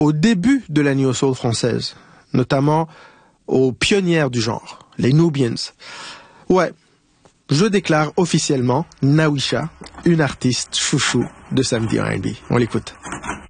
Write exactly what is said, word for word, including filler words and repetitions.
au début de la neo soul française, notamment aux pionnières du genre, les Nubians. Ouais, je déclare officiellement Nawisha, une artiste chouchou de samedi R and B. On l'écoute.